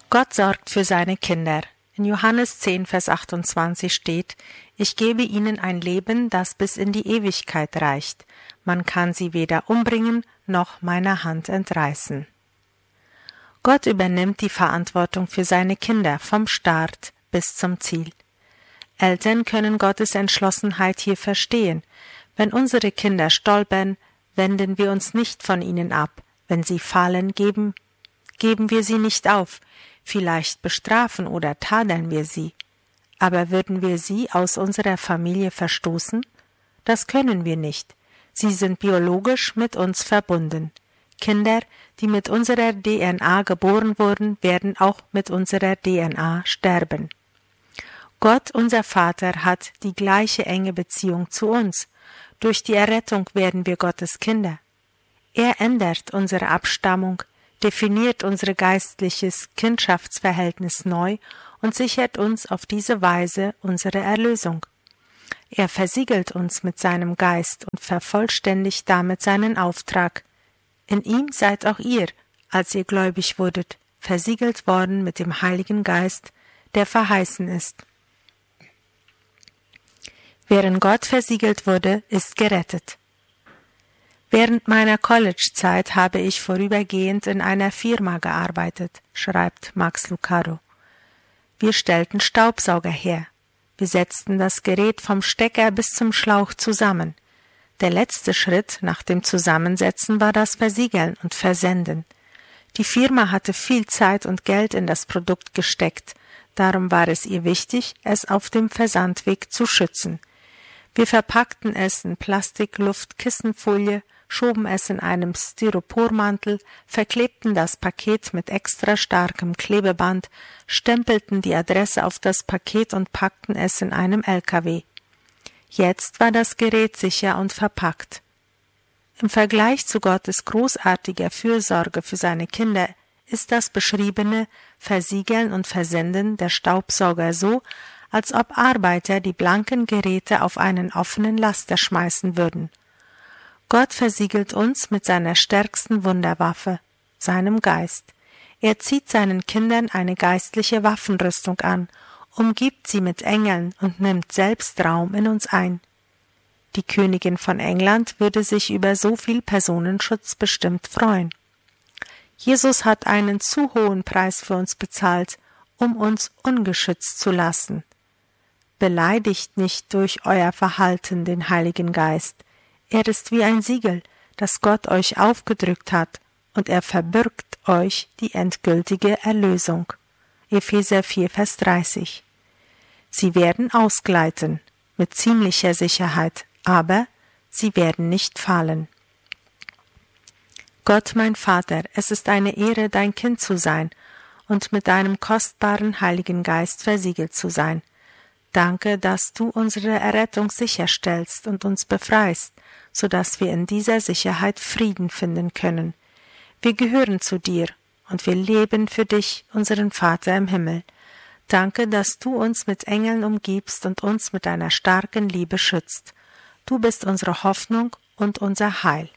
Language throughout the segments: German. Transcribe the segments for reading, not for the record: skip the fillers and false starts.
Gott sorgt für seine Kinder. In Johannes 10, Vers 28 steht: Ich gebe ihnen ein Leben, das bis in die Ewigkeit reicht. Man kann sie weder umbringen, noch meiner Hand entreißen. Gott übernimmt die Verantwortung für seine Kinder vom Start bis zum Ziel. Eltern können Gottes Entschlossenheit hier verstehen. Wenn unsere Kinder stolpern, wenden wir uns nicht von ihnen ab. Wenn sie fallen, geben wir sie nicht auf. Vielleicht bestrafen oder tadeln wir sie. Aber würden wir sie aus unserer Familie verstoßen? Das können wir nicht. Sie sind biologisch mit uns verbunden. Kinder, die mit unserer DNA geboren wurden, werden auch mit unserer DNA sterben. Gott, unser Vater, hat die gleiche enge Beziehung zu uns. Durch die Errettung werden wir Gottes Kinder. Er ändert unsere Abstammung, definiert unser geistliches Kindschaftsverhältnis neu und sichert uns auf diese Weise unsere Erlösung. Er versiegelt uns mit seinem Geist und vervollständigt damit seinen Auftrag. In ihm seid auch ihr, als ihr gläubig wurdet, versiegelt worden mit dem Heiligen Geist, der verheißen ist. Wer in Gott versiegelt wurde, ist gerettet. Während meiner College-Zeit habe ich vorübergehend in einer Firma gearbeitet, schreibt Max Lucado. Wir stellten Staubsauger her. Wir setzten das Gerät vom Stecker bis zum Schlauch zusammen. Der letzte Schritt nach dem Zusammensetzen war das Versiegeln und Versenden. Die Firma hatte viel Zeit und Geld in das Produkt gesteckt, darum war es ihr wichtig, es auf dem Versandweg zu schützen. Wir verpackten es in Plastik, Luft, Kissenfolie, schoben es in einem Styropormantel, verklebten das Paket mit extra starkem Klebeband, stempelten die Adresse auf das Paket und packten es in einem LKW. Jetzt war das Gerät sicher und verpackt. Im Vergleich zu Gottes großartiger Fürsorge für seine Kinder ist das beschriebene Versiegeln und Versenden der Staubsauger so, als ob Arbeiter die blanken Geräte auf einen offenen Laster schmeißen würden. Gott versiegelt uns mit seiner stärksten Wunderwaffe, seinem Geist. Er zieht seinen Kindern eine geistliche Waffenrüstung an, umgibt sie mit Engeln und nimmt selbst Raum in uns ein. Die Königin von England würde sich über so viel Personenschutz bestimmt freuen. Jesus hat einen zu hohen Preis für uns bezahlt, um uns ungeschützt zu lassen. Beleidigt nicht durch euer Verhalten den Heiligen Geist. Er ist wie ein Siegel, das Gott euch aufgedrückt hat, und er verbirgt euch die endgültige Erlösung. Epheser 4, Vers 30. Sie werden ausgleiten, mit ziemlicher Sicherheit, aber sie werden nicht fallen. Gott, mein Vater, es ist eine Ehre, dein Kind zu sein und mit deinem kostbaren Heiligen Geist versiegelt zu sein. Danke, dass du unsere Errettung sicherstellst und uns befreist, so dass wir in dieser Sicherheit Frieden finden können. Wir gehören zu dir und wir leben für dich, unseren Vater im Himmel. Danke, dass du uns mit Engeln umgibst und uns mit deiner starken Liebe schützt. Du bist unsere Hoffnung und unser Heil.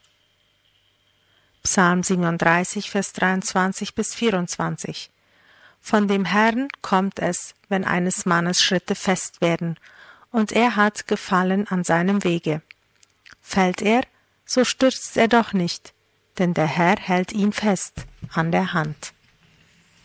Psalm 37, Vers 23 bis 24. Von dem Herrn kommt es, wenn eines Mannes Schritte fest werden, und er hat Gefallen an seinem Wege. Fällt er, so stürzt er doch nicht, denn der Herr hält ihn fest an der Hand.